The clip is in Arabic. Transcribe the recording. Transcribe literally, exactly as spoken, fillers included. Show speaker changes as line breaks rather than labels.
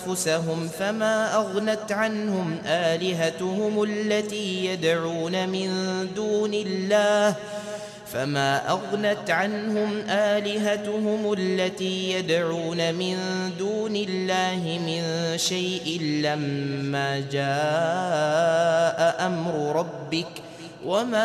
أنفسهم فما أغنت عنهم آلهتهم التي يدعون من دون الله فما أغنت عنهم آلهتهم التي يدعون من دون الله من شيء لما جاء أمر ربك وما